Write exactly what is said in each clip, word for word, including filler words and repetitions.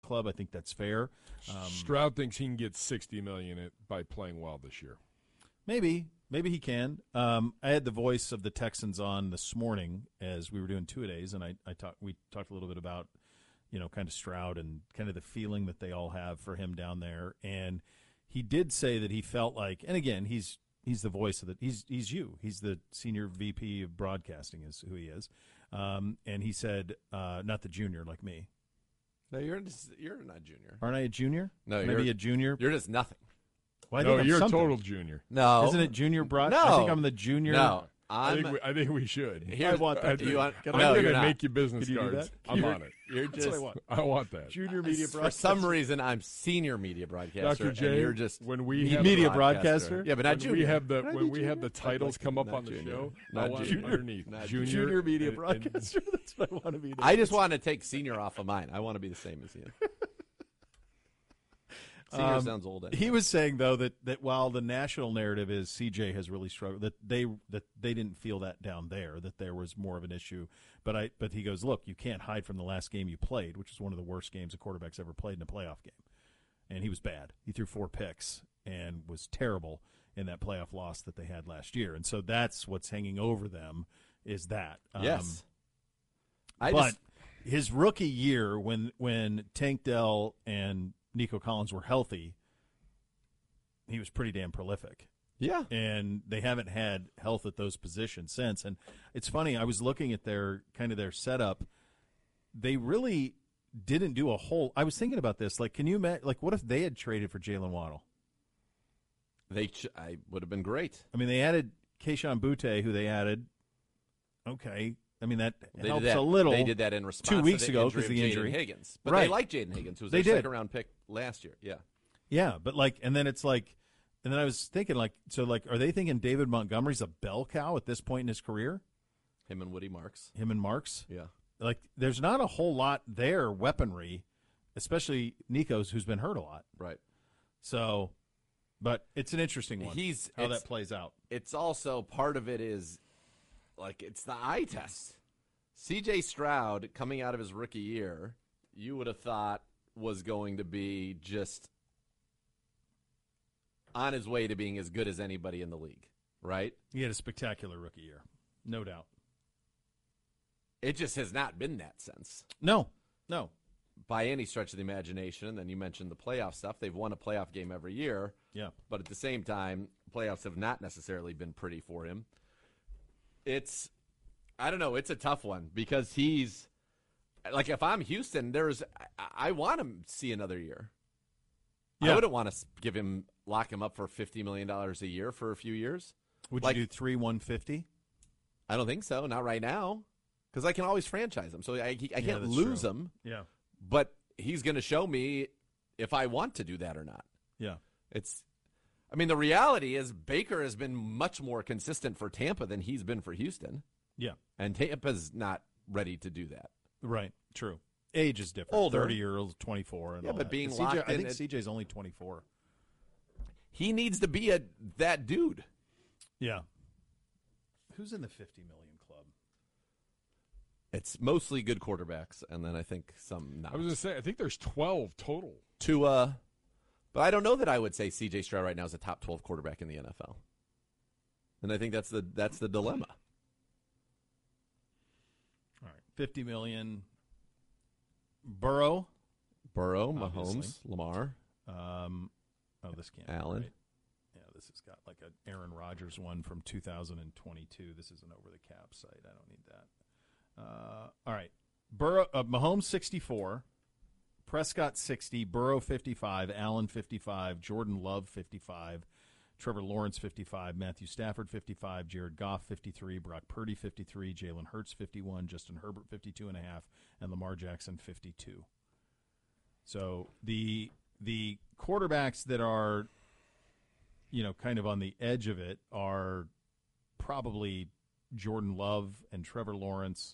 club. I think that's fair. Um, Stroud thinks he can get sixty million dollars by playing well this year. Maybe. Maybe he can. Um, I had the voice of the Texans on this morning as we were doing two-a-days, and I, I talked. we talked a little bit about, you know, kind of Stroud and kind of the feeling that they all have for him down there. And he did say that he felt like, and again, he's he's the voice of the, he's he's you. He's the senior V P of broadcasting is who he is. Um, and he said, uh, not the junior like me. No, you're just, you're not junior. Aren't I a junior? No, Can you're I be a junior. You're just nothing. Well, I no, think I'm you're a something. total junior. No, Isn't it junior broad? No, I think I'm the junior. No, I I'm. think, we, I think we should. Here's- I want that. I think, You want- I'm no, going you're to not. make you business Could you do cards. that? I'm You're- on it. You're That's just. what I want. I want that. Junior media For broadcaster. some reason, I'm senior media broadcaster. Doctor J, and you're just when we media have Media broadcaster. broadcaster? Yeah, but not when junior. we have the Can I when be we have junior? the titles I'd like come to- up not on the junior. show, Not I want junior. underneath Not junior, Junior media and- broadcaster. That's what I want to be. I just want to take senior off of mine. I want to be the same as you. Senior Um, sounds old. Anyway. He was saying though that, that while the national narrative is C J has really struggled, that they that they didn't feel that down there, that there was more of an issue. But I but he goes, look, you can't hide from the last game you played, which is one of the worst games a quarterback's ever played in a playoff game. And he was bad. He threw four picks and was terrible in that playoff loss that they had last year. And so that's what's hanging over them is that. Um, yes. I but just, his rookie year, when when Tank Dell and Nico Collins were healthy, he was pretty damn prolific. yeah. And they haven't had health at those positions since. And it's funny, I was looking at their kind of their setup. They really didn't do a whole. I was thinking about this. Like, can you imagine? Like, what if they had traded for Jalen Waddle? They, ch- I would have been great. I mean, they added Kayshon Boutte, who they added. Okay, I mean that They helps did that, a little. They did that in response two weeks to the ago injury 'cause of the Jaden injury. Higgins, but Right. they liked Jaden Higgins, who was They their did. second round pick last year. Yeah. Yeah, but like, and then it's like, and then I was thinking, like, so like, are they thinking David Montgomery's a bell cow at this point in his career? Him and Woody Marks. Him and Marks? Yeah. Like, there's not a whole lot there, weaponry, especially Nico's, who's been hurt a lot. Right. So, but it's an interesting one. He's how it's- that plays out. It's also part of it is like it's the eye test. C J Stroud coming out of his rookie year, you would have thought was going to be just on his way to being as good as anybody in the league, right? He had a spectacular rookie year, no doubt. It just has not been that since No, no. by any stretch of the imagination. And then you mentioned the playoff stuff. They've won a playoff game every year. Yeah. But at the same time, playoffs have not necessarily been pretty for him. It's, I don't know, it's a tough one because he's, like, if I'm Houston, there's, I, I want to see another year. Yeah. I wouldn't want to give him, lock him up for fifty million dollars a year for a few years. Would Like- you do three one fifty? I don't think so, not right now, because I can always franchise him. So I, I Yeah, can't that's lose true. him, Yeah. but he's going to show me if I want to do that or not. Yeah. It's, I mean, the reality is Baker has been much more consistent for Tampa than he's been for Houston, Yeah. and Tampa's not ready to do that. Right. True. Age is different. Older. thirty year old, twenty-four. And Yeah, all but that. being C J, locked I in think at- C J's only twenty-four. He needs to be a that dude. Yeah. Who's in the fifty million club? It's mostly good quarterbacks, and then I think some not. I was going to say, I think there's twelve total. Tua, but I don't know that I would say C J Stroud right now is a top twelve quarterback in the N F L. And I think that's the that's the dilemma. All right. fifty million. Burrow. Burrow, Obviously. Mahomes, Lamar, Um, oh, this can't be Allen. right. Yeah, this has got like an Aaron Rodgers one from two thousand twenty-two. This is an over the cap site. I don't need that. Uh, all right. Burrow, uh, Mahomes sixty-four, Prescott sixty, Burrow fifty-five, Allen fifty-five, Jordan Love fifty-five, Trevor Lawrence fifty-five, Matthew Stafford fifty-five, Jared Goff fifty-three, Brock Purdy fifty-three, Jalen Hurts fifty-one, Justin Herbert fifty-two and a half, and Lamar Jackson fifty-two. So the the quarterbacks that are, you know, kind of on the edge of it are probably Jordan Love and Trevor Lawrence.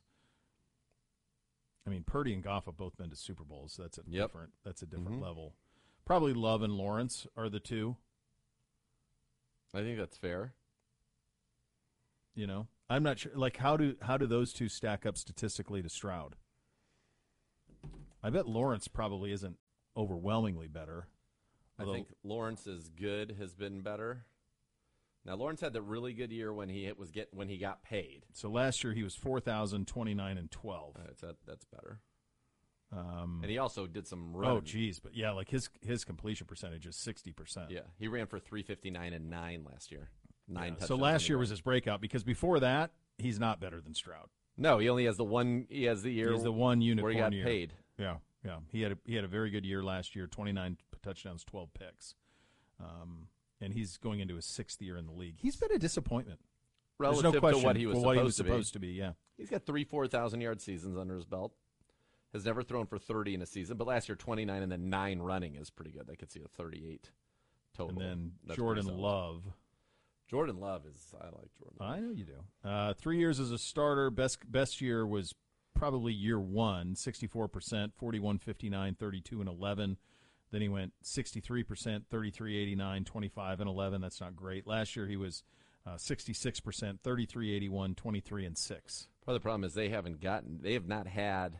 I mean, Purdy and Goff have both been to Super Bowls, so that's a Yep. different that's a different Mhm. level. Probably Love and Lawrence are the two. I think that's fair. You know, I'm not sure. Like, how do how do those two stack up statistically to Stroud? I bet Lawrence probably isn't overwhelmingly better. I think Lawrence's good has been better. Now Lawrence had the really good year when he was get when he got paid. So last year he was four thousand, twenty-nine, and twelve. Uh, that, that's better. Um, and he also did some running. Oh, geez. But, yeah, like his his completion percentage is sixty percent. Yeah, he ran for three fifty-nine and nine last year. Nine. Yeah, so last year was his breakout because before that, he's not better than Stroud. No, he only has the one. He has the year. He's the one unicorn where he got year. paid. Yeah, yeah. He had a, he had a very good year last year. twenty-nine touchdowns, twelve picks, um, and he's going into his sixth year in the league. He's been a disappointment. Relative There's no question to what he was for supposed, what he was to, supposed be. to be. Yeah, he's got three four thousand yard seasons under his belt. Has never thrown for thirty in a season, but last year twenty-nine and then nine running is pretty good. They could see a thirty-eight total. and then That's Jordan pretty solid. Love. Jordan Love is. I like Jordan Love. I know you do. Uh, three years as a starter. Best best year was probably year one, sixty-four percent, forty-one, fifty-nine, thirty-two, and eleven. Then he went sixty-three percent, thirty-three, eighty-nine, twenty-five, and eleven. That's not great. Last year he was uh, sixty-six percent, thirty-three, eighty-one, twenty-three, and six. Part of the problem is they haven't gotten. They have not had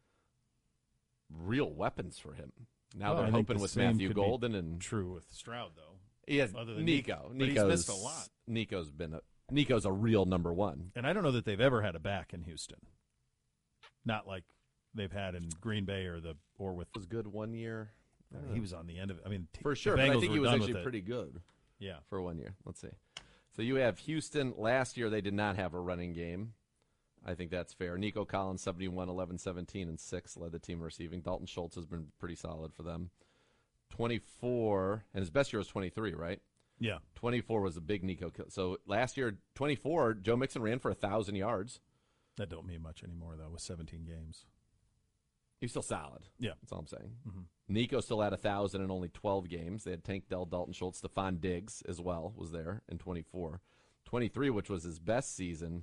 real weapons for him. Now Well, I they're think hoping the with same Matthew could be Golden and True with Stroud, though. he has other than Nico. Nico. But he's Nico's missed a lot. Nico's been a, Nico's a real number one. And I don't know that they've ever had a back in Houston. Not like they've had in Green Bay or the or with. Was good one year. I mean, he was on the end of it. I mean, t- For the sure, but I Bengals think were he was done actually with it. pretty good Yeah. for one year. Let's see. So you have Houston. Last year they did not have a running game. I think that's fair. Nico Collins, seventy-one, eleven, seventeen, and six led the team receiving. Dalton Schultz has been pretty solid for them. twenty-four, and his best year was twenty-three, right? Yeah. twenty-four was a big Nico. So last year, twenty-four, Joe Mixon ran for one thousand yards. That don't mean much anymore, though, with seventeen games. He's still solid. Yeah. That's all I'm saying. Mm-hmm. Nico still had one thousand in only twelve games. They had Tank Dell, Dalton Schultz, Stephon Diggs as well was there in twenty-four. twenty-three, which was his best season,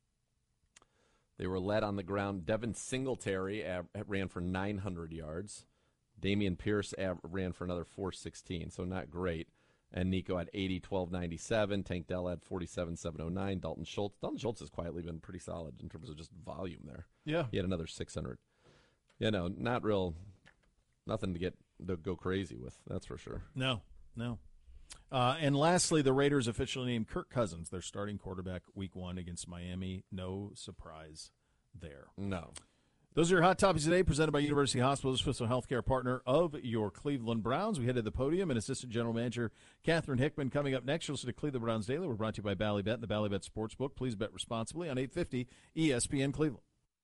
they were led on the ground. Devin Singletary ab- ran for nine hundred yards. Damian Pierce ab- ran for another four sixteen, so not great. And Nico had eighty, twelve, ninety-seven. Tank Dell had forty-seven, seven oh nine. Dalton Schultz. Dalton Schultz has quietly been pretty solid in terms of just volume there. Yeah. He had another six hundred. You know, not real, nothing to get to go crazy with, that's for sure. No, no. Uh, and lastly, the Raiders officially named Kirk Cousins their starting quarterback week one against Miami. No surprise there. No. Those are your hot topics today, presented by University Hospitals, official healthcare partner of your Cleveland Browns. We head to the podium, and Assistant General Manager Catherine Hickman coming up next. You'll listen to Cleveland Browns Daily. We're brought to you by Ballybet and the Ballybet Sportsbook. Please bet responsibly on eight fifty E S P N Cleveland.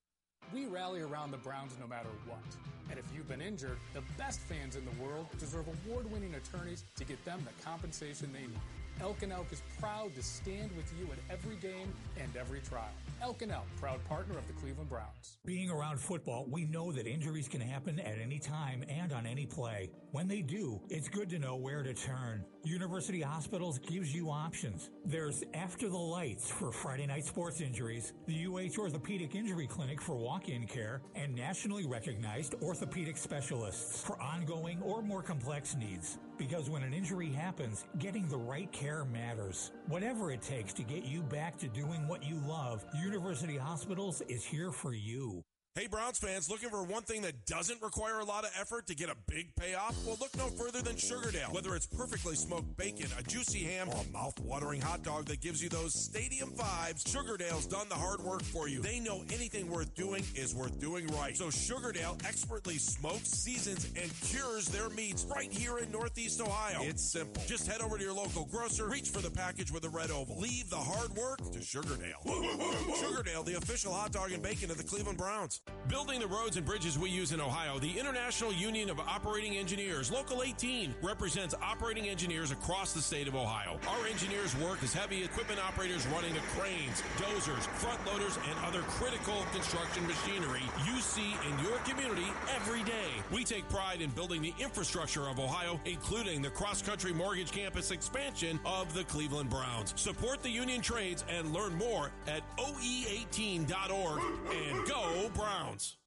We rally around the Browns no matter what. And if you've been injured, the best fans in the world deserve award-winning attorneys to get them the compensation they need. Elk and Elk is proud to stand with you at every game and every trial. Elk and Elk, proud partner of the Cleveland Browns. Being around football, we know that injuries can happen at any time and on any play. When they do, it's good to know where to turn. University Hospitals gives you options. There's After the Lights for Friday night sports injuries, the U H Orthopedic Injury Clinic for walk-in care, and nationally recognized orthopedic specialists for ongoing or more complex needs. Because when an injury happens, getting the right care matters. Whatever it takes to get you back to doing what you love, University Hospitals is here for you. Hey, Browns fans, looking for one thing that doesn't require a lot of effort to get a big payoff? Well, look no further than Sugardale. Whether it's perfectly smoked bacon, a juicy ham, or a mouth-watering hot dog that gives you those stadium vibes, Sugardale's done the hard work for you. They know anything worth doing is worth doing right. So Sugardale expertly smokes, seasons, and cures their meats right here in Northeast Ohio. It's simple. Just head over to your local grocer, reach for the package with a red oval. Leave the hard work to Sugardale. Sugardale, the official hot dog and bacon of the Cleveland Browns. Building the roads and bridges we use in Ohio, the International Union of Operating Engineers, Local eighteen, represents operating engineers across the state of Ohio. Our engineers work as heavy equipment operators running the cranes, dozers, front loaders, and other critical construction machinery you see in your community every day. We take pride in building the infrastructure of Ohio, including the cross-country mortgage campus expansion of the Cleveland Browns. Support the union trades and learn more at O E eighteen dot org and go Browns.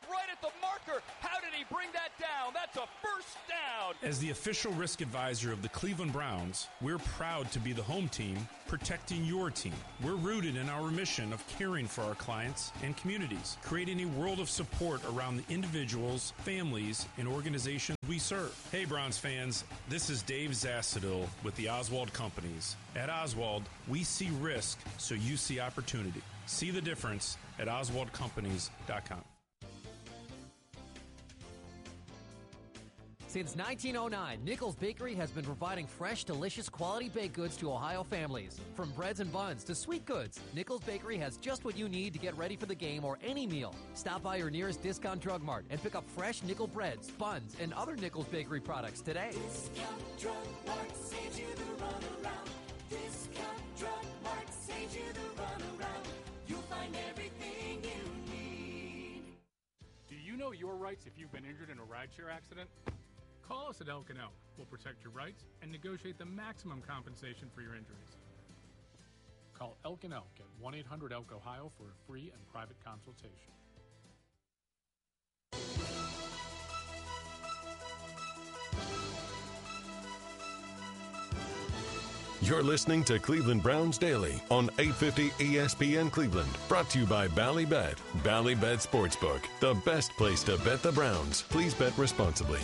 right at the marker. How did he bring that down? That's a first down. As the official risk advisor of the Cleveland Browns, we're proud to be the home team protecting your team. We're rooted in our mission of caring for our clients and communities, creating a world of support around the individuals, families, and organizations we serve. Hey, Browns fans, this is Dave Zassadil with the Oswald Companies. At Oswald, we see risk so you see opportunity. See the difference at oswald companies dot com. Since nineteen oh nine, Nichols Bakery has been providing fresh, delicious, quality baked goods to Ohio families. From breads and buns to sweet goods, Nichols Bakery has just what you need to get ready for the game or any meal. Stop by your nearest Discount Drug Mart and pick up fresh Nickel breads, buns, and other Nichols Bakery products today. Discount Drug Mart saves you the runaround. Discount Drug Mart saves you the runaround. You'll find everything you need. Do you know your rights if you've been injured in a rideshare accident? Call us at Elk and Elk. We'll protect your rights and negotiate the maximum compensation for your injuries. Call Elk and Elk at one eight hundred elk ohio for a free and private consultation. You're listening to Cleveland Browns Daily on eight fifty E S P N Cleveland. Brought to you by Ballybet. Ballybet Sportsbook, the best place to bet the Browns. Please bet responsibly.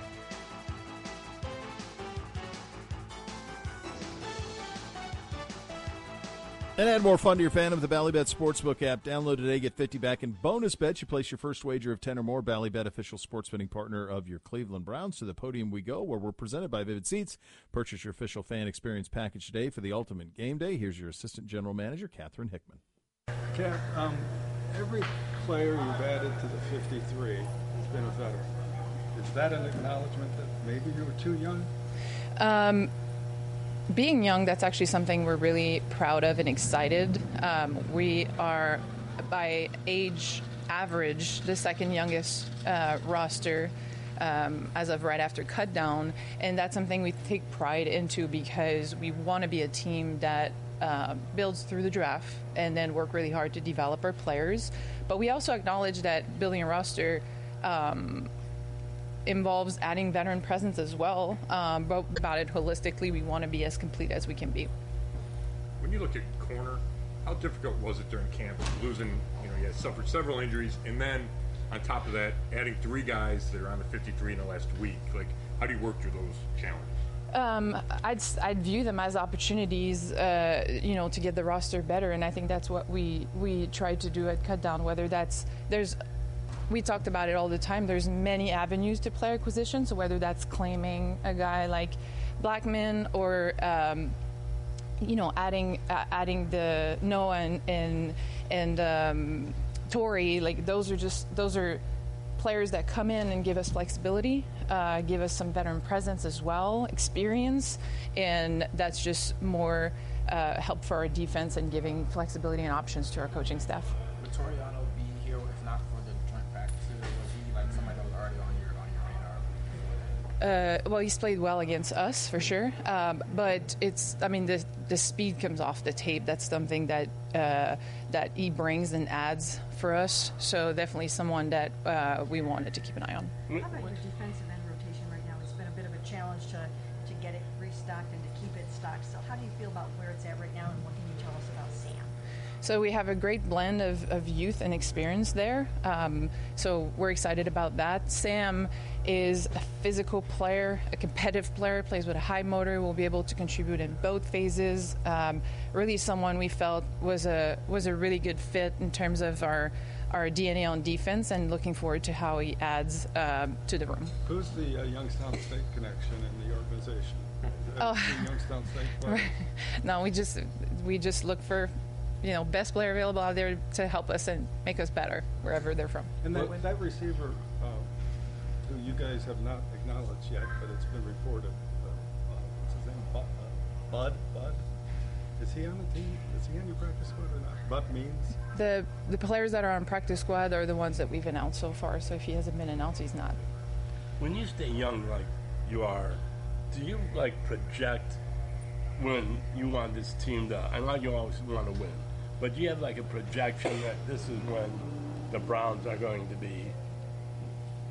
And add more fun to your fan of the Ballybet Sportsbook app. Download today, get fifty back in bonus bets. You place your first wager of ten or more. Ballybet, official sports betting partner of your Cleveland Browns. To the podium we go, where we're presented by Vivid Seats. Purchase your official fan experience package today for the ultimate game day. Here's your assistant general manager, Catherine Hickman. Cap, um, every player you've added to the fifty-three has been a veteran. Is that an acknowledgement that maybe you were too young? Um... Being young, that's actually something we're really proud of and excited. Um, we are, by age average, the second youngest uh, roster um, as of right after cut down, and that's something we take pride into because we want to be a team that uh, builds through the draft and then work really hard to develop our players. But we also acknowledge that building a roster um, involves adding veteran presence as well. Um, but about it holistically, we want to be as complete as we can be. When you look at corner, how difficult was it during camp losing, you know, you had suffered several injuries, and then on top of that, adding three guys that are on the fifty-three in the last week? Like, how do you work through those challenges? Um, I'd I'd view them as opportunities, uh, you know, to get the roster better, and I think that's what we we try to do at Cut Down. Whether that's there's We talked about it all the time. There's many avenues to player acquisition, so whether that's claiming a guy like Blackman or, um, you know, adding uh, adding the Noah and and, and um, Torrey, like those are just those are players that come in and give us flexibility, uh, give us some veteran presence as well, experience, and that's just more uh, help for our defense and giving flexibility and options to our coaching staff. Would Toriano be here if not for the joint practices? Was he like somebody that was already on your on your radar? Uh, well, he's played well against us for sure, um, but it's I mean the the speed comes off the tape. That's something that uh, that he brings and adds for us. So definitely someone that uh, we wanted to keep an eye on. How about your defensive end rotation right now? It's been a bit of a challenge to to get it restocked and to keep it stocked. So how do you feel about where it's at right now, and what can you tell us about Sam? So we have a great blend of, of youth and experience there. Um, so we're excited about that. Sam is a physical player, a competitive player, plays with a high motor, will be able to contribute in both phases. Um, really someone we felt was a was a really good fit in terms of our our D N A on defense, and looking forward to how he adds um, to the room. Who's the uh, Youngstown State connection in the organization? Uh, Oh. Youngstown State player? No, we just we just look for, you know, best player available out there to help us and make us better wherever they're from. And that, that receiver, uh, who you guys have not acknowledged yet, but it's been reported. Uh, uh, what's his name? Bud, uh, Bud. Bud. Is he on the team? Is he on your practice squad or not? Bud Means. The the players that are on practice squad are the ones that we've announced so far. So if he hasn't been announced, he's not. When you stay young like you are, do you like project when you want this team to? I know you always want to win, but do you have like a projection that this is when the Browns are going to be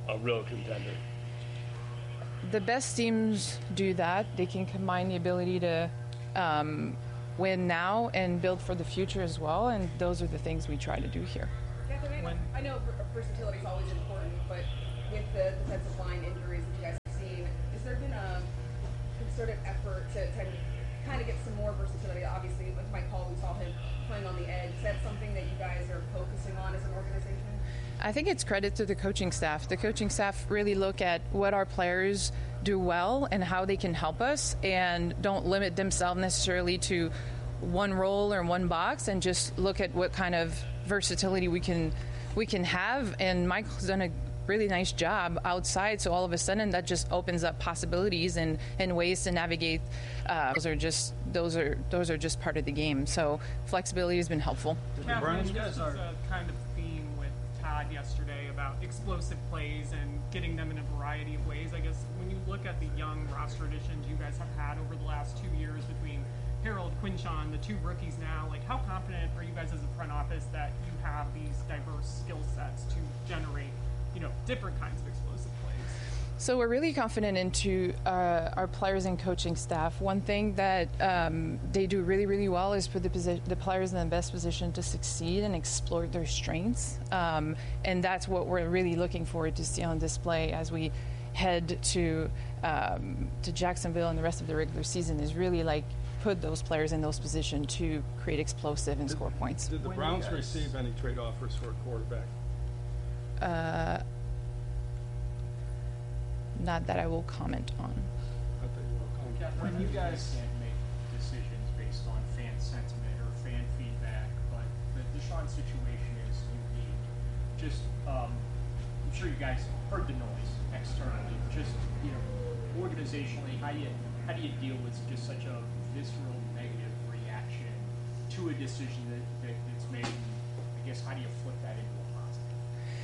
a real contender? The best teams do that. They can combine the ability to um, win now and build for the future as well, and those are the things we try to do here. Catherine, I know versatility is always important, but with the defensive line injuries that you guys have seen, has there been a concerted effort to, to kind of get some more versatility? Obviously, with Mike Hall, we saw him playing on the edge. Is that something that you guys are focusing on as an organization? I think it's credit to the coaching staff. The coaching staff really look at what our players do well and how they can help us, and don't limit themselves necessarily to one role or one box, and just look at what kind of versatility we can we can have. And Michael's done a really nice job outside, so all of a sudden that just opens up possibilities and, and ways to navigate. Uh, those are just those are those are just part of the game. So flexibility has been helpful. Catherine, this is a kind of theme with Todd yesterday about explosive plays and getting them in a variety of ways. I guess when you look at the young roster additions you guys have had over the last two years between Harold, Quinshon, the two rookies now, like how confident are you guys as a front office that you have these diverse skill sets to generate, you know, different kinds of explosive plays? So we're really confident into uh, our players and coaching staff. One thing that um, they do really, really well is put the, posi- the players in the best position to succeed and explore their strengths. Um, and that's what we're really looking forward to see on display as we head to um, to Jacksonville and the rest of the regular season, is really like put those players in those positions to create explosive and score points. Did the When Browns you guys- receive any trade offers for a quarterback? Uh, not that I will comment on. I think you will comment. Catherine, you guys can't make decisions based on fan sentiment or fan feedback, but the Deshaun situation is unique. Just, um, I'm sure you guys heard the noise externally. Just, you know, organizationally, how you how do you deal with just such a visceral negative reaction to a decision that, that that's made? I guess how do you flip that into a positive?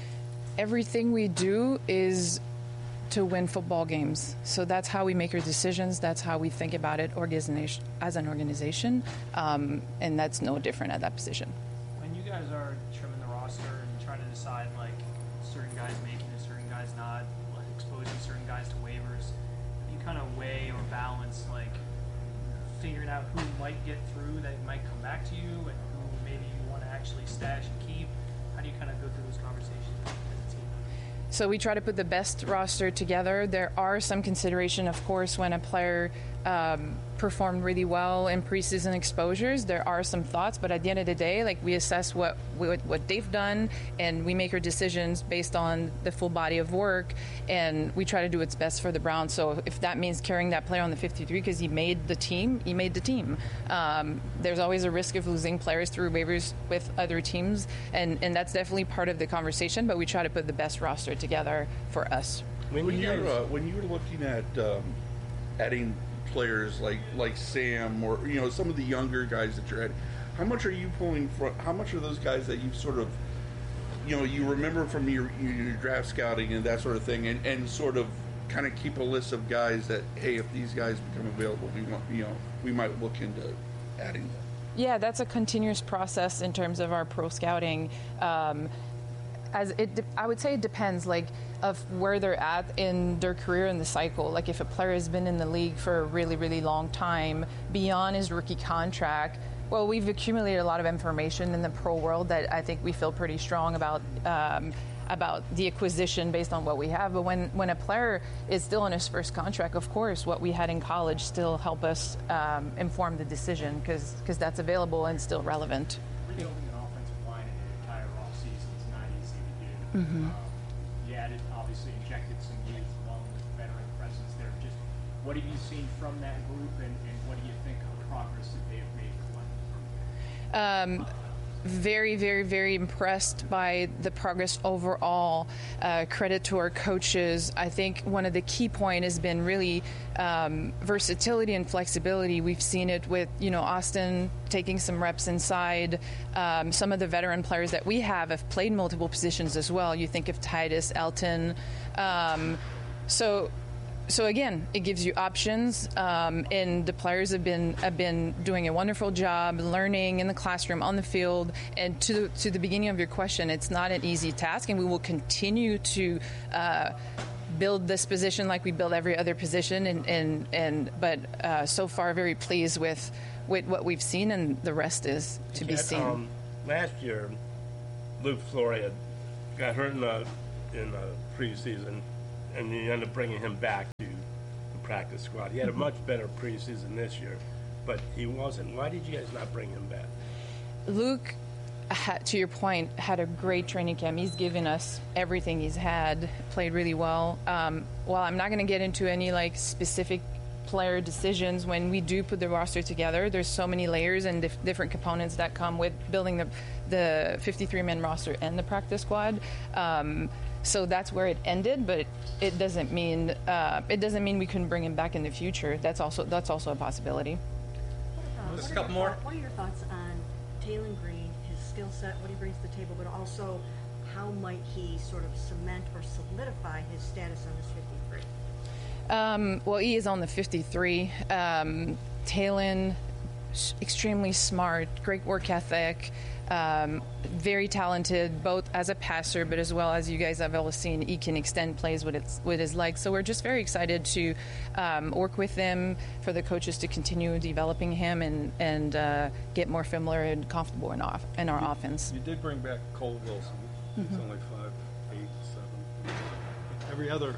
Everything we do is to win football games. So that's how we make our decisions. That's how we think about it organization, as an organization. Um, and that's no different at that position. When you guys are trimming the roster and trying to decide, like, certain guys making it, certain guys not, like exposing certain guys to waivers, you kind of weigh or balance, like, figuring out who might get through that might come back to you and who maybe you want to actually stash and keep. How do you kind of go through those conversations as a team? So we try to put the best roster together. There are some consideration, of course, when a player um, performed really well in preseason exposures. There are some thoughts, but at the end of the day, like, we assess what what, what they've done, and we make our decisions based on the full body of work, and we try to do what's best for the Browns. So if that means carrying that player on the fifty-three because he made the team, he made the team. Um, there's always a risk of losing players through waivers with other teams, and, and that's definitely part of the conversation, but we try to put the best roster together for us. When, when you're uh, when you're looking at um, adding players like like Sam, or you know, some of the younger guys that you're adding, how much are you pulling from? How much are those guys that you've sort of, you know, you remember from your your draft scouting and that sort of thing, and, and sort of kind of keep a list of guys that, hey, if these guys become available, we want, you know, we might look into adding them. Yeah, that's a continuous process in terms of our pro scouting. Um, as it, de- I would say it depends, like, of where they're at in their career in the cycle. Like, if a player has been in the league for a really, really long time, beyond his rookie contract, well, we've accumulated a lot of information in the pro world that I think we feel pretty strong about um, about the acquisition based on what we have. But when, when a player is still in his first contract, of course, what we had in college still help us um, inform the decision, because that's available and still relevant. Rebuilding an offensive line in the entire offseason is not easy to do. Mm-hmm. Um, you added, obviously, injected some youth along with veteran presence there. Just what have you seen from that group, and, and what do you think of the progress that they have made with one? Um, very, very, very impressed by the progress overall. Uh, credit to our coaches. I think one of the key points has been really um, versatility and flexibility. We've seen it with, you know, Austin taking some reps inside. Um, some of the veteran players that we have have played multiple positions as well. You think of Titus, Elton. Um, so so again, it gives you options, um, and the players have been have been doing a wonderful job learning in the classroom, on the field. And to the, to the beginning of your question, it's not an easy task, and we will continue to uh, build this position like we build every other position. And and, and but uh, so far, very pleased with with what we've seen, and the rest is to be Yeah, seen. Um, last year, Luke Flory had got hurt in the in the preseason, and you ended up bringing him back to the practice squad. He had a Mhm. much better preseason this year, but he wasn't. Why did you guys not bring him back? Luke, ha- to your point, had a great training camp. He's given us everything he's had, played really well. Um, while I'm not going to get into any like specific player decisions, when we do put the roster together, there's so many layers and dif- different components that come with building the the fifty-three man roster and the practice squad. Um, so that's where it ended, but it, it doesn't mean uh, it doesn't mean we couldn't bring him back in the future. That's also that's also a possibility. Uh, Just a what are couple your more. thought- What are your thoughts on Taylon Green, his skill set, what he brings to the table, but also how might he sort of cement or solidify his status on this fifty-three? Um, well, he is on the fifty-three. Um, Taylon, s- extremely smart, great work ethic, um, very talented, both as a passer, but as well as you guys have all seen, he can extend plays with its, with his legs. So we're just very excited to um, work with him, for the coaches to continue developing him and and uh, get more familiar and comfortable in off in our You- offense. You did bring back Cole Wilson. He's Mhm. only five, eight, seven. Every other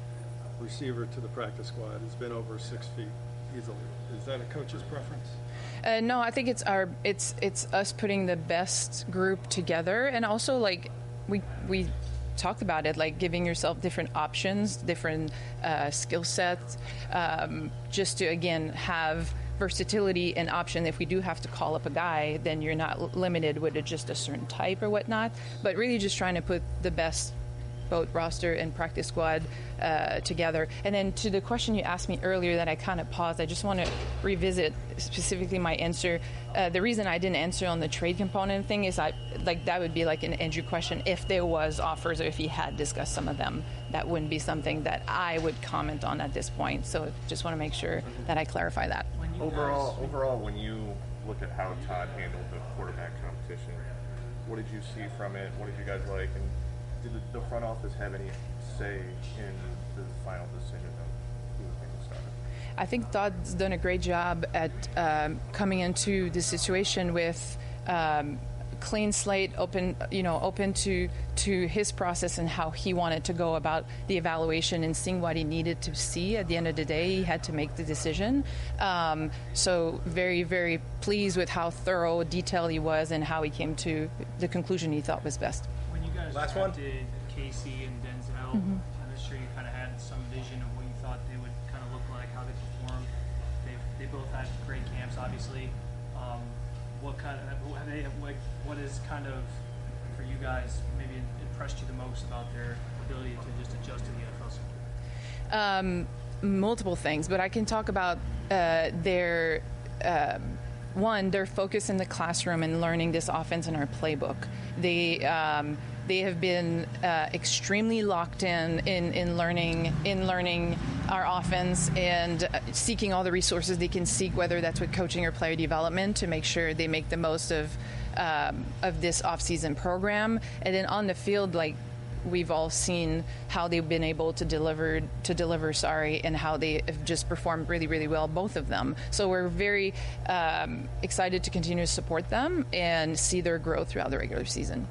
receiver to the practice squad has been over six feet easily. Is that a coach's preference? Uh, no, I think it's our it's it's us putting the best group together, and also like we we talked about it, like giving yourself different options, different uh, skill sets, um, just to again have versatility and option. If we do have to call up a guy, then you're not l- limited with a, just a certain type or whatnot. But really, just trying to put the best both roster and practice squad uh, together. And then to the question you asked me earlier that I kind of paused, I just want to revisit specifically my answer. Uh, the reason I didn't answer on the trade component thing is I like that would be like an Andrew question. If there was offers or if he had discussed some of them, that wouldn't be something that I would comment on at this point. So just want to make sure that I clarify that. Overall, overall, when you look at how Todd handled the quarterback competition, what did you see from it? What did you guys like? And did the, the front office have any say in the final decision of who was going to start? I think Todd's done a great job at um, coming into the situation with um, clean slate, open, you know, open to to his process and how he wanted to go about the evaluation and seeing what he needed to see. At the end of the day, he had to make the decision. Um, so very, very pleased with how thorough, detailed he was, and how he came to the conclusion he thought was best. When you guys Last one. drafted Casey and Denzel, Mhm. I'm sure you kind of had some vision of what you thought they would kind of look like, how they performed. They they both had great camps, obviously. Um, what kind of what they like? What is kind of for you guys maybe impressed you the most about their ability to just adjust to the N F L schedule? Um, multiple things, but I can talk about uh, their um, one, their focus in the classroom and learning this offense in our playbook. They um, they have been uh, extremely locked in, in in learning in learning our offense and uh, seeking all the resources they can seek, whether that's with coaching or player development, to make sure they make the most of um, of this off-season program. And then on the field, like, we've all seen how they've been able to deliver to deliver sorry and how they have just performed really, really well, both of them. So we're very um, excited to continue to support them and see their growth throughout the regular season.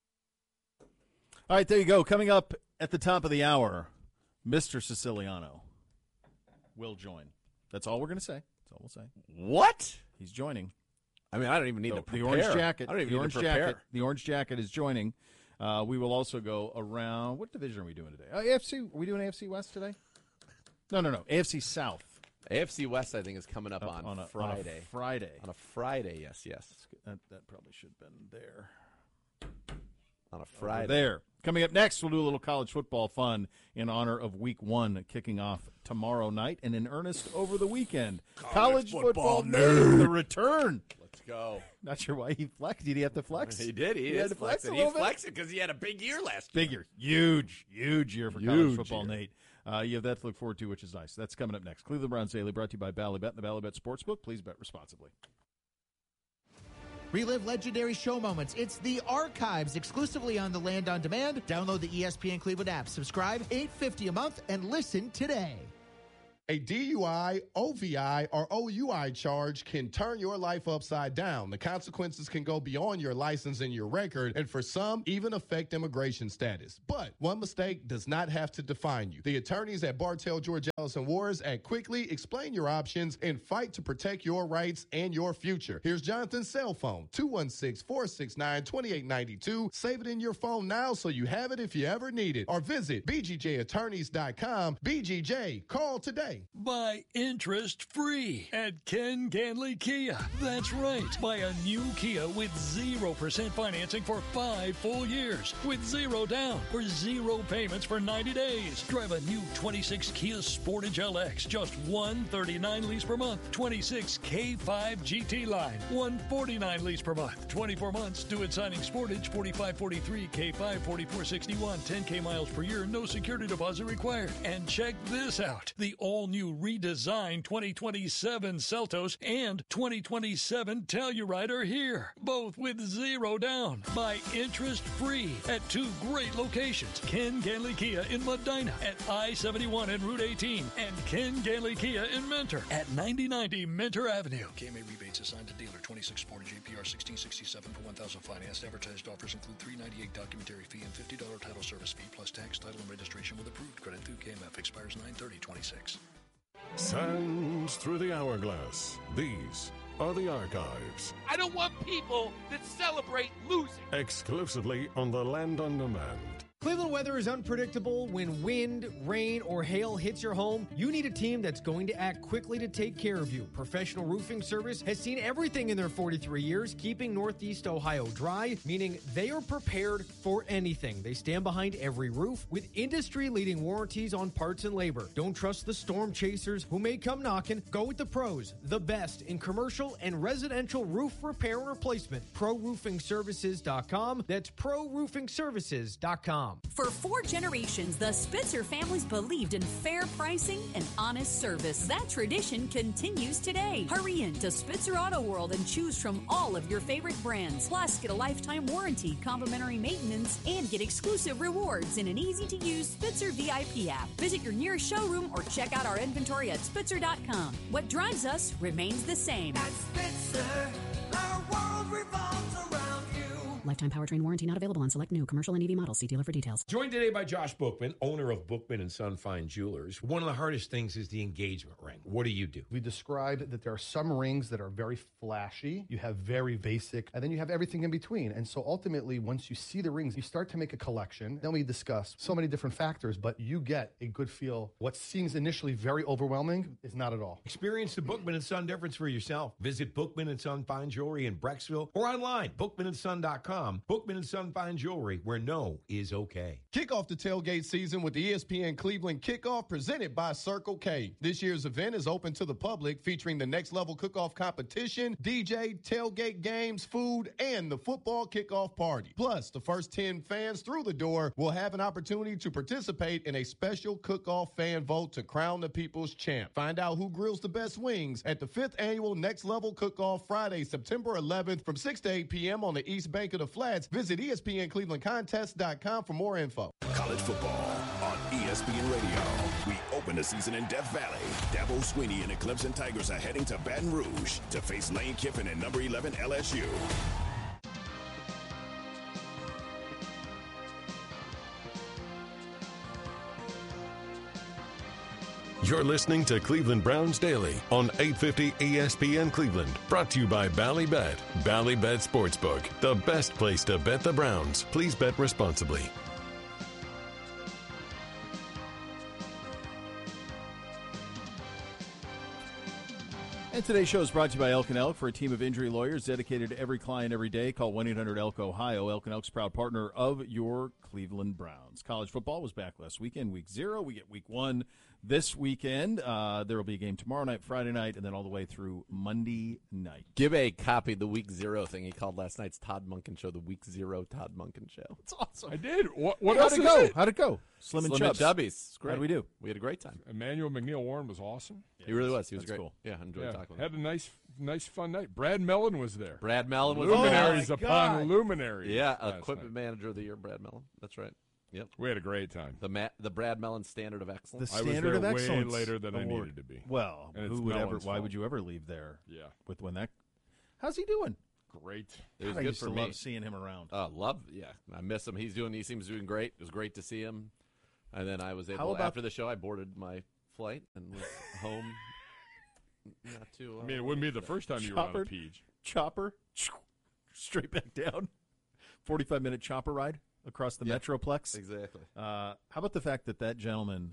All right, there you go. Coming up at the top of the hour, Mister Siciliano will join. That's all we're going to say. That's all we'll say. What? He's joining. I mean, I don't even need the, to prepare. The orange jacket. I don't even the need orange to prepare. jacket. The orange jacket is joining. Uh, we will also go around. What division are we doing today? Uh, A F C. Are we doing A F C West today? No, no, no. A F C South. A F C West, I think, is coming up, Up on, on a- on a Friday. Friday. On a Friday, yes, yes. That, that probably should have been there. On a Over Friday. there. Coming up next, we'll do a little college football fun in honor of Week One kicking off tomorrow night and in earnest over the weekend. College, football nerd, the return. Let's go. Not sure why he flexed. Did he have to flex? He did. He, had is to flex flexing. a He little bit? flexed it because he had a big year last year. Big year. Huge, huge year for college Huge football, year. Nate. Uh, you have that to look forward to, which is nice. That's coming up next. Cleveland Browns Daily, brought to you by Ballybet and the Ballybet Sportsbook. Please bet responsibly. Relive legendary show moments. It's The Archives, exclusively on the Land on Demand. Download the E S P N Cleveland app. Subscribe, eight dollars and fifty cents a month, and listen today. A D U I, O V I, or O U I charge can turn your life upside down. The consequences can go beyond your license and your record, and for some, even affect immigration status. But one mistake does not have to define you. The attorneys at Bartell, George Ellison Wars act quickly, explain your options, and fight to protect your rights and your future. Here's Jonathan's cell phone, two one six, four six nine, two eight nine two. Save it in your phone now so you have it if you ever need it. Or visit B G J attorneys dot com. B G J, call today. Buy interest-free at Ken Ganley Kia. That's right. Buy a new Kia with zero percent financing for five full years, with zero down or zero payments for ninety days. Drive a new twenty-six Kia Sportage L X, just one thirty-nine lease per month. twenty-six K five G T Line, one forty-nine lease per month. twenty-four months, due at signing Sportage, forty-five forty-three, K five forty-four sixty-one, ten K miles per year, no security deposit required. And check this out. The all-new redesigned twenty twenty-seven Seltos and twenty twenty-seven Telluride are here, both with zero down. Buy interest-free at two great locations. Ken Ganley Kia in Medina at I seventy-one and Route eighteen, and Ken Ganley Kia in Mentor at ninety ninety Mentor Avenue. K M A rebates assigned to dealer. twenty-six Sportage A P R sixteen sixty-seven for one thousand financed. Advertised offers include three ninety-eight documentary fee and fifty dollars title service fee plus tax, title, and registration with approved credit through K M F. Expires nine thirty twenty-six. Sands through the hourglass. These are the archives. I don't want people that celebrate losing. Exclusively on the Land on Demand. Cleveland weather is unpredictable. When wind, rain, or hail hits your home, you need a team that's going to act quickly to take care of you. Professional Roofing Service has seen everything in their forty-three years, keeping Northeast Ohio dry, meaning they are prepared for anything. They stand behind every roof with industry-leading warranties on parts and labor. Don't trust the storm chasers who may come knocking. Go with the pros, the best in commercial and residential roof repair and replacement. pro roofing services dot com. That's pro roofing services dot com. For four generations, the Spitzer families believed in fair pricing and honest service. That tradition continues today. Hurry in to Spitzer Auto World and choose from all of your favorite brands. Plus, get a lifetime warranty, complimentary maintenance, and get exclusive rewards in an easy-to-use Spitzer V I P app. Visit your nearest showroom or check out our inventory at Spitzer dot com. What drives us remains the same. At Spitzer, our world revolves around you. Lifetime powertrain warranty not available on select new commercial and E V models. See dealer for details. Joined today by Josh Bookman, owner of Bookman and Son Fine Jewelers. One of the hardest things is the engagement ring. What do you do? We described that there are some rings that are very flashy. You have very basic, and then you have everything in between. And so ultimately, once you see the rings, you start to make a collection. Then we discuss so many different factors, but you get a good feel. What seems initially very overwhelming is not at all. Experience the Bookman and Son difference for yourself. Visit Bookman and Son Fine Jewelry in Brecksville or online, bookman and son dot com. Bookman and Son Fine Jewelry, where no is okay. Kick off the tailgate season with the E S P N Cleveland Kickoff presented by Circle K. This year's event is open to the public, featuring the next level cook-off competition, D J, tailgate games, food, and the football kickoff party. Plus, the first ten fans through the door will have an opportunity to participate in a special cook-off fan vote to crown the people's champ. Find out who grills the best wings at the fifth annual Next Level Cook-Off Friday, September eleventh from six to eight p.m. on the East Bank of the Flats. Visit E S P N Cleveland Contest dot com for more info. College football on E S P N Radio. We open the season in Death Valley. Dabo Swinney and the Clemson Tigers are heading to Baton Rouge to face Lane Kiffin and number eleven L S U. You're listening to Cleveland Browns Daily on eight fifty E S P N Cleveland. Brought to you by Ballybet. Ballybet Sportsbook, the best place to bet the Browns. Please bet responsibly. And today's show is brought to you by Elk and Elk. For a team of injury lawyers dedicated to every client every day, call one eight hundred E L K Ohio. Elk and Elk's proud partner of your Cleveland Browns. College football was back last weekend, week zero. We get week one this weekend. Uh, there will be a game tomorrow night, Friday night, and then all the way through Monday night. Gibbe copied the week zero thing he called last night's Todd Munkin show, the week zero Todd Munkin show. It's awesome. I did. What, what How'd else it is go? it? How'd it go? Slim and Slim Chubs. and Chubbies. It's great. How'd we do? We had a great time. Emmanuel McNeil Warren was awesome. He really was. He was That's great. cool. Yeah, I enjoyed Yeah, talking with had him. a nice, nice, fun night. Brad Mellon was there. Brad Mellon was Luminaries there. upon luminaries. Yeah, last equipment night. manager of the year, Brad Mellon. That's right. Yep. We had a great time. The Ma- the Brad Mellon Standard of Excellence. The I was Standard there of way Excellence later than I Award. needed to be. Well, And it's who would ever? Mellon's Why fault. would you ever leave there? Yeah. With when that? How's he doing? Great. It was God, I good used for to me. love seeing him around. Uh, love, yeah. I miss him. He's doing. He seems doing great. It was great to see him. And then I was How able about- after the show. I boarded my flight and was home. Not too. Uh, I mean, it wouldn't be the first time you were on a Chopper, Peach. chopper, straight back down. Forty-five minute chopper ride across the Yep. Metroplex. Exactly. Uh, how about the fact that that gentleman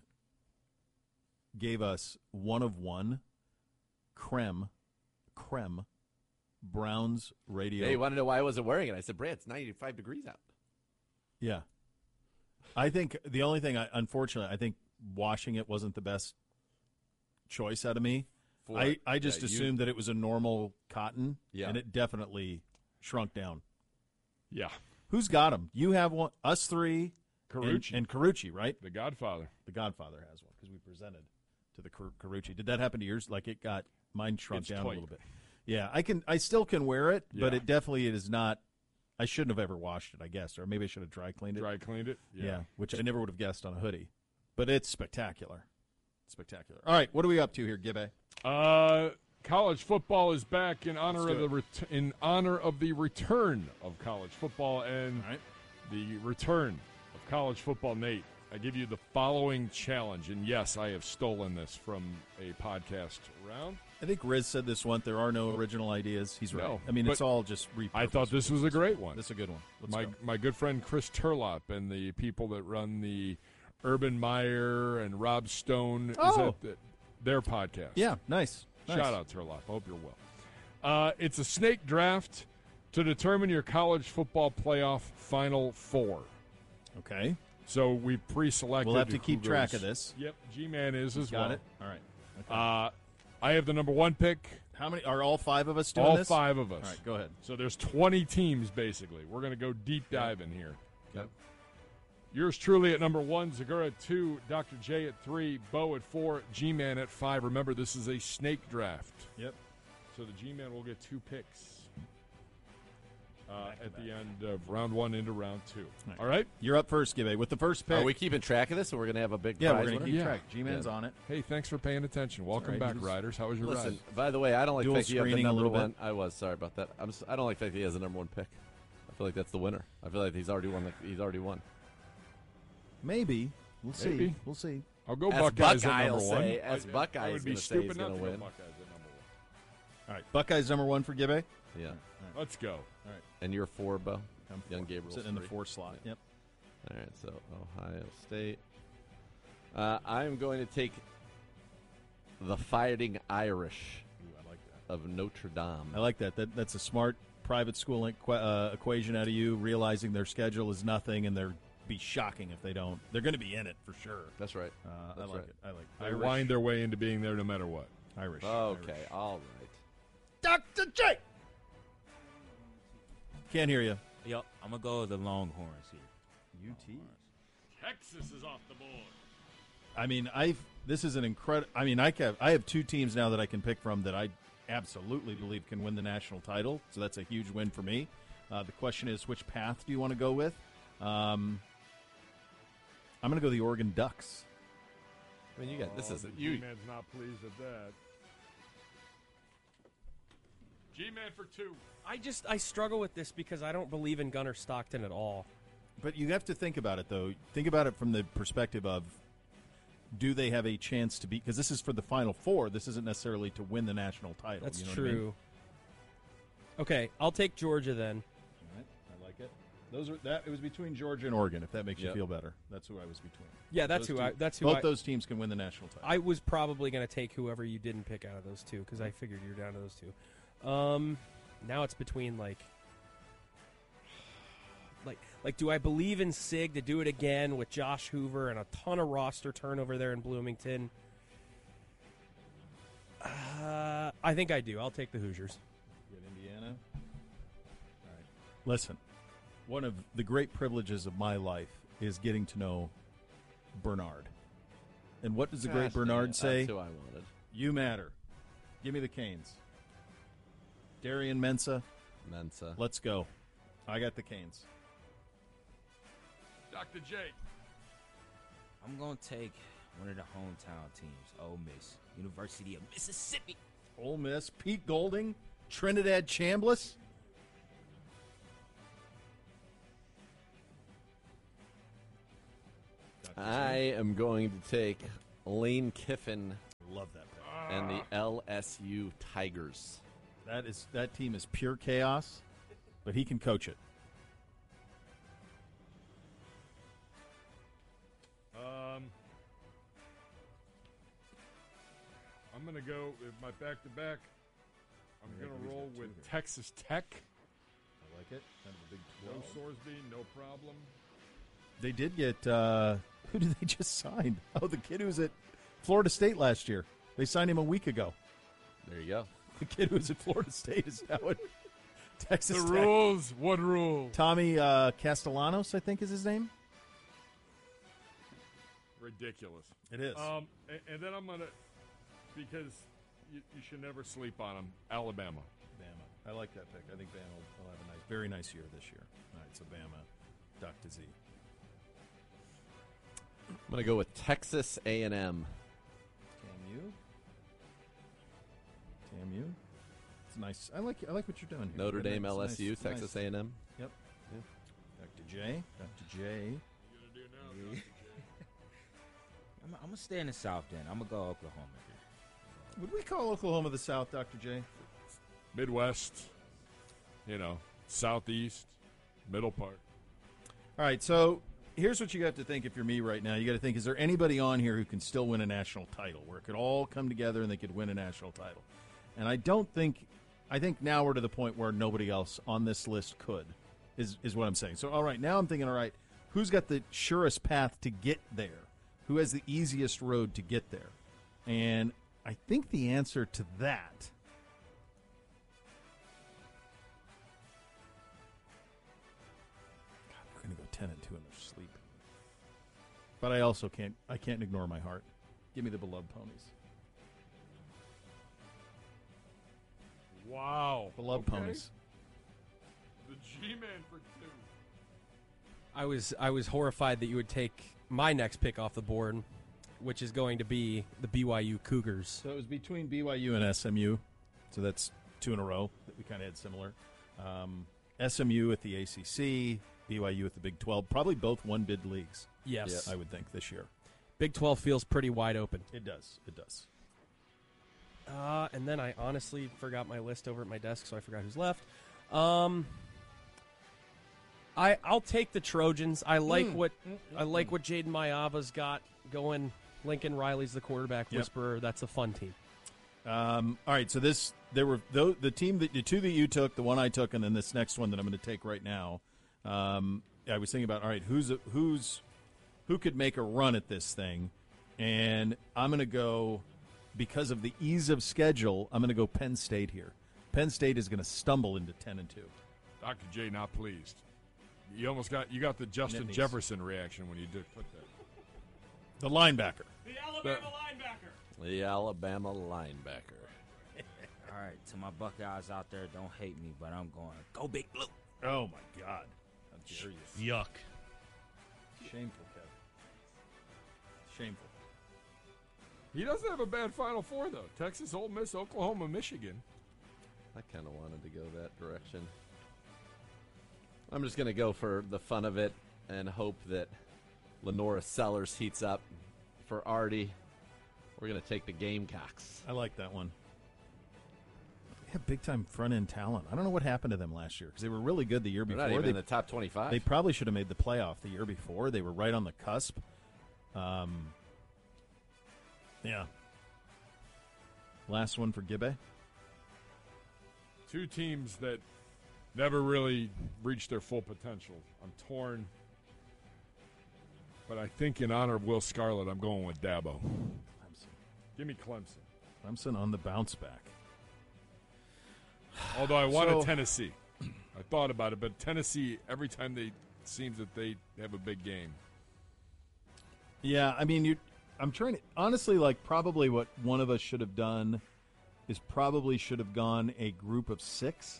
gave us one of one creme, creme, Browns radio. Hey, you want to know why I wasn't wearing it? I said, Brad, it's ninety-five degrees out. Yeah. I think the only thing, I, unfortunately, I think washing it wasn't the best choice out of me. For I, it. I just Yeah, you- assumed that it was a normal cotton, Yeah. and it definitely shrunk down. Yeah. Who's got them? You have one. Us three. Carucci. And, and Carucci, right? The Godfather. The Godfather has one because we presented to the Car- Carucci. Did that happen to yours? Like it got, mine shrunk It's down tight. a little bit. Yeah, I can. I still can wear it, but Yeah. it definitely is not. I shouldn't have ever washed it, I guess, or maybe I should have dry cleaned it. Dry cleaned it? Yeah. which I never would have guessed on a hoodie, but it's spectacular. Spectacular. All right, what are we up to here, Gibbe? Uh, college football is back in honor Let's of do the ret- in honor of the return of college football and the return of college football. Nate, I give you the following challenge, and yes, I have stolen this from a podcast round. I think Riz said this one. There are no original ideas. He's right. No, I mean, it's but all just repurposed. I thought this was a great one. This is a good one. Let's my go. my good friend Chris Turlop and the people that run the Urban Meyer and Rob Stone is Oh. at the, their podcast. Yeah, nice. nice. Shout out Turlop. Hope you're well. Uh, it's a snake draft to determine your college football playoff final four. Okay. So we pre-selected. We'll have to who keep track goes- of this. Yep, G-Man is as Got well. it. All right. Okay. Uh, I have the number one pick. How many are all five of us doing All this? five of us. All right, go ahead. So there's twenty teams basically. We're going to go deep dive in here. Yep. Yours truly at number one, Zagura at two, Doctor J at three, Bo at four, G-Man at five. Remember, this is a snake draft. Yep. So the G-Man will get two picks uh, at the end of round one into round two. All right? You're up first, Gibbe, with the first pick. Are we keeping track of this, or we're going to have a big Yeah, prize we're going to winner? keep track. G-Man's Yeah. on it. Hey, thanks for paying attention. Welcome right, back, he was- Riders. How was your Listen, ride? by the way, I don't like Dual the fact you have the screening a number little one. bit. I was sorry about that. I'm. s- I don't like the fact that he has the number one pick. I feel like that's the winner. I feel like he's already won. The, he's already won. Maybe. We'll see. Maybe. We'll see. I'll go As Buckeyes Buckeye at will number one. say- as I- Buckeye I is would be gonna say stupid he's not gonna to go win. Buckeyes at number one. All right, Buckeyes number one for Gibbe. Yeah. Let's go. All right. And you're four, Bo. I'm Young four. Gabriel Sitting in the four slot. Yep. All right. So Ohio State. Uh, I'm going to take the Fighting Irish I like that. of Notre Dame. I like that. That that's a smart private school equ- uh, equation out of you, realizing their schedule is nothing, and they're be shocking if they don't. They're going to be in it for sure. That's right. Uh, I That's like right. it. I like it. They Irish. wind their way into being there no matter what. Irish. Okay. Irish. All right. Doctor J. Can't hear you. Yo, I'm gonna go with the Longhorns here. U T. Texas is off the board. I mean, I've this is an incredible. I mean, I have I have two teams now that I can pick from that I absolutely believe can win the national title. So that's a huge win for me. Uh, the question is, which path do you want to go with? Um, I'm going to go the Oregon Ducks. I mean, you got this Oh, is the you. G-Man's not pleased at that. G-Man for two. I just I struggle with this because I don't believe in Gunnar Stockton at all. But you have to think about it, though. Think about it from the perspective of, do they have a chance to beat? Because this is for the Final Four. This isn't necessarily to win the national title. That's you know true. What I mean? Okay, I'll take Georgia then. All right, I like it. Those are that. It was between Georgia and Oregon. If that makes Yep. you feel better, that's who I was between. Yeah, that's Those who I- two- that's who Both I- those teams can win the national title. I was probably going to take whoever you didn't pick out of those two because I figured you were down to those two. Um, now it's between like, like Like, do I believe in Sig to do it again with Josh Hoover and a ton of roster turnover there in Bloomington? Uh, I think I do. I'll take the Hoosiers. Good Indiana. All right. Listen, one of the great privileges of my life is getting to know Bernard. And what does the great Gosh, Bernard dang it. say? That's who I wanted. You matter. Give me the Canes. Darian Mensa. Mensa. Let's go. I got the Canes. Doctor J. I'm going to take one of the hometown teams, Ole Miss, University of Mississippi. Ole Miss, Pete Golding, Trinidad Chambliss. I am going to take Lane Kiffin. Love that pick. And the L S U Tigers. That is that team is pure chaos, but he can coach it. Um, I'm going to go with my back-to-back. I'm Yeah, going he's to roll got two with here. Texas Tech. I like it. Kind of a big No twelve. Sorsby, no problem. They did get uh, who did they just sign? Oh, the kid who was at Florida State last year. They signed him a week ago. There you go. The kid who was at Florida State is now at Texas The Tech. rules. What rule? Tommy uh, Castellanos, I think, is his name. Ridiculous. It is. Um, and, and then I'm going to, because you, you should never sleep on them, Alabama. Bama. I like that pick. I think Bama will, will have a nice, very nice year this year. All right, so Bama, Doctor Z. I'm going to go with Texas A and M. T A M U. T A M U. It's nice. I like I like what you're doing here. Notre Good, Dame, nice, L S U, nice, Texas nice. A and M. Yep. Doctor J. Doctor J. I'm, I'm going to stay in the South then. I'm going to go Oklahoma. Would we call Oklahoma the South, Doctor J? Midwest, you know, Southeast, middle part. All right, so here's what you got to think if you're me right now. You got to think, is there anybody on here who can still win a national title, where it could all come together and they could win a national title? And I don't think, I think now we're to the point where nobody else on this list could, is, is what I'm saying. So, all right, now I'm thinking, all right, who's got the surest path to get there? Who has the easiest road to get there? And I think the answer to that going to go ten and two in their sleep. But I also can't I can't ignore my heart. Give me the beloved ponies. Wow. Beloved Okay. ponies. The G-Man for two. I was I was horrified that you would take my next pick off the board, which is going to be the B Y U Cougars. So it was between B Y U and S M U. So that's two in a row that we kind of had similar. Um, S M U at the A C C, B Y U at the Big twelve. Probably both one bid leagues. Yes. I would think this year. Big twelve feels pretty wide open. It does. It does. Uh, and then I honestly forgot my list over at my desk, so I forgot who's left. Um, I I'll take the Trojans. I like Mm. what I like what Jaden Mayava's got going. Lincoln Riley's the quarterback Yep. whisperer. That's a fun team. Um, all right, so this there were the, the team that the two that you took, the one I took, and then this next one that I'm going to take right now. Um, I was thinking about all right, who's a, who's who could make a run at this thing, and I'm going to go because of the ease of schedule. I'm going to go Penn State here. Penn State is going to stumble into ten and two. Doctor J not pleased. You almost got you got the Justin Nittany's. Jefferson reaction when you did put that. The linebacker. The Alabama linebacker. The Alabama linebacker. All right, to my Buckeyes out there, don't hate me, but I'm going go Big Blue. Oh my God! How dare you? Yuck. Shameful, Kevin. Shameful. He doesn't have a bad Final Four though. Texas, Ole Miss, Oklahoma, Michigan. I kind of wanted to go that direction. I'm just going to go for the fun of it and hope that Lenora Sellers heats up for Artie. We're going to take the Gamecocks. I like that one. They have big time front end talent. I don't know what happened to them last year because they were really good the year They're before. not even they, in the top twenty-five. They probably should have made the playoff the year before. They were right on the cusp. Um, yeah. Last one for Gibbe. Two teams that never really reached their full potential. I'm torn. But I think in honor of Will Scarlett, I'm going with Dabo. Clemson. Give me Clemson. Clemson on the bounce back. Although I wanted So- Tennessee. I thought about it, but Tennessee, every time they seems that they have a big game. Yeah, I mean, you. I'm trying to honestly, like, probably what one of us should have done is probably should have gone a group of six.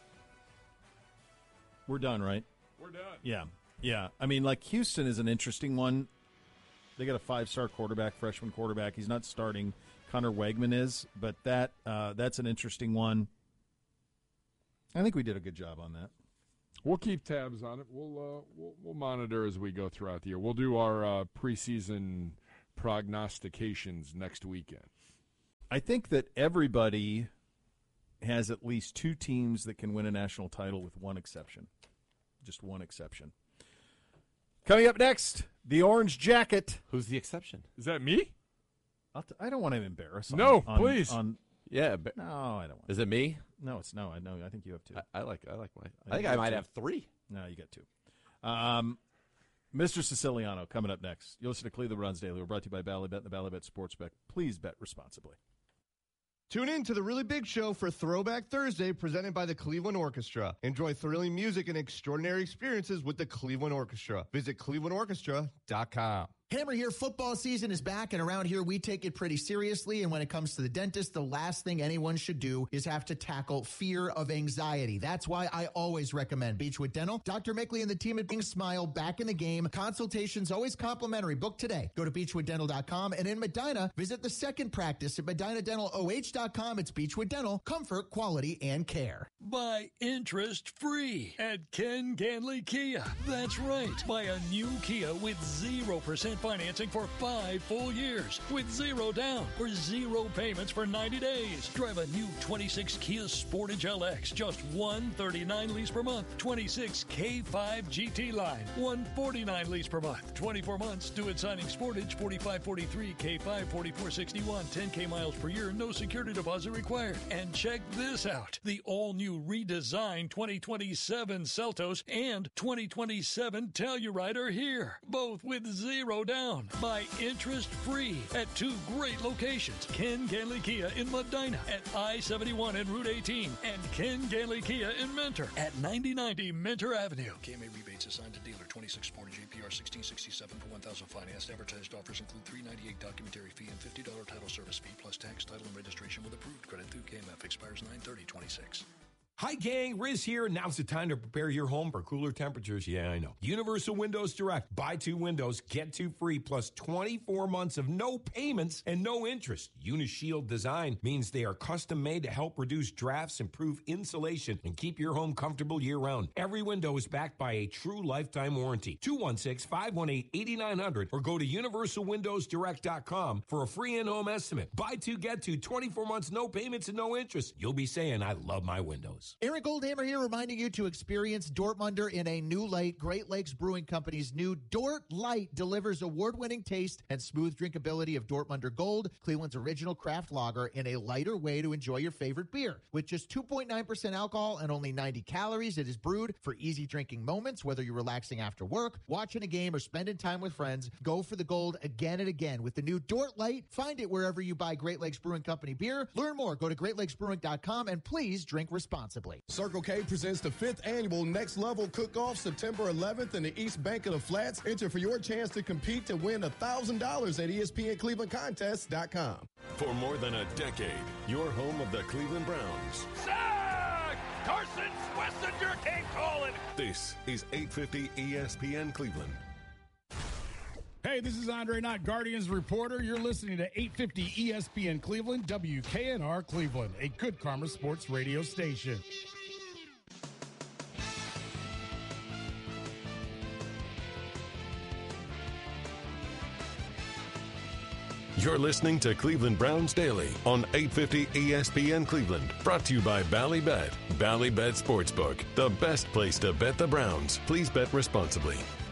We're done, right? We're done. Yeah, yeah. I mean, like, Houston is an interesting one. They got a five-star quarterback, freshman quarterback. He's not starting. Connor Wegman is, but that uh, that's an interesting one. I think we did a good job on that. We'll keep tabs on it. We'll uh, we'll, we'll monitor as we go throughout the year. We'll do our uh, preseason prognostications next weekend. I think that everybody has at least two teams that can win a national title with one exception. Just one exception. Coming up next, the Orange Jacket. Who's the exception? Is that me? I'll t- I don't want to embarrass. On, No, on- please. On, Yeah. But no, I don't want Is it me? No, it's no. I know. I think you have two. I, I like. I like my. I I think you I might two. have three. No, you got two. Um, Mister Siciliano coming up next. You'll listen to Cleveland Browns Daily. We're brought to you by Ballybet and the Ballybet Sportsbook. Please bet responsibly. Tune in to the Really Big Show for Throwback Thursday, presented by the Cleveland Orchestra. Enjoy thrilling music and extraordinary experiences with the Cleveland Orchestra. Visit cleveland orchestra dot com. Hammer here. Football season is back, and around here we take it pretty seriously. And when it comes to the dentist, the last thing anyone should do is have to tackle fear of anxiety. That's why I always recommend Beechwood Dental. Doctor Mickley and the team at Bing Smile back in the game. Consultations always complimentary. Book today. Go to beechwood dental dot com, and in Medina, visit the second practice at medina dental o h dot com. It's Beechwood Dental. Comfort, quality, and care. Buy interest free at Ken Ganley Kia. That's right. Buy a new Kia with zero percent financing for five full years with zero down or zero payments for ninety days. Drive a new twenty-six Kia Sportage L X, just one thirty-nine lease per month. twenty-six K five G T Line, one forty-nine lease per month. twenty-four months, due at signing Sportage, forty-five forty-three, K five forty-four sixty-one, ten K miles per year, no security deposit required. And check this out. The all-new redesigned twenty twenty-seven Seltos and twenty twenty-seven Telluride are here, both with zero down. Buy interest-free at two great locations. Ken Ganley Kia in Medina at I seventy-one and Route eighteen, and Ken Ganley Kia in Mentor at ninety ninety Mentor Avenue. K M A rebates assigned to dealer twenty-six Sportage A P R sixteen sixty-seven for one thousand financed. Advertised offers include three ninety-eight documentary fee and fifty dollars title service fee plus tax, title, and registration with approved credit through K M F. Expires nine thirty twenty-six. Hi, gang. Riz here. Now's the time to prepare your home for cooler temperatures. Yeah, I know. Universal Windows Direct. Buy two windows, get two free, plus twenty-four months of no payments and no interest. Unishield design means they are custom made to help reduce drafts, improve insulation, and keep your home comfortable year-round. Every window is backed by a true lifetime warranty. two one six, five one eight, eight nine zero zero or go to universal windows direct dot com for a free in-home estimate. Buy two, get two, twenty-four months, no payments, and no interest. You'll be saying, I love my windows. Eric Goldhammer here, reminding you to experience Dortmunder in a new light. Great Lakes Brewing Company's new Dort Light delivers award-winning taste and smooth drinkability of Dortmunder Gold, Cleveland's original craft lager, in a lighter way to enjoy your favorite beer. With just two point nine percent alcohol and only ninety calories, it is brewed for easy drinking moments, whether you're relaxing after work, watching a game, or spending time with friends. Go for the gold again and again with the new Dort Light. Find it wherever you buy Great Lakes Brewing Company beer. Learn more. Go to great lakes brewing dot com and please drink responsibly. Circle K presents the fifth annual Next Level Cook-Off September eleventh in the East Bank of the Flats. Enter for your chance to compete to win one thousand dollars at E S P N Cleveland Contest dot com. For more than a decade, your home of the Cleveland Browns. Sack! Carson Schlesinger came calling. This is eight fifty E S P N Cleveland. Hey, this is Andre Knott, Guardians reporter. You're listening to eight fifty E S P N Cleveland, W K N R Cleveland, a Good Karma Sports radio station. You're listening to Cleveland Browns Daily on eight fifty E S P N Cleveland. Brought to you by Ballybet. Ballybet Sportsbook, the best place to bet the Browns. Please bet responsibly.